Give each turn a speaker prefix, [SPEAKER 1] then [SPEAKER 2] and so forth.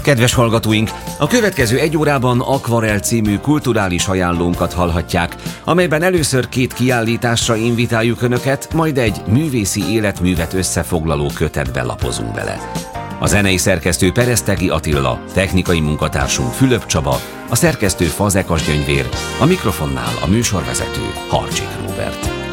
[SPEAKER 1] Kedves hallgatóink, a következő egy órában Akvarel című kulturális ajánlónkat hallhatják, amelyben először 2 kiállításra invitáljuk Önöket, majd egy művészi életművet összefoglaló kötetbe lapozunk bele. A zenei szerkesztő Peresztegi Attila, technikai munkatársunk Fülöp Csaba, a szerkesztő Fazekas Gyöngyvér, a mikrofonnál a műsorvezető Harcsik Róbert.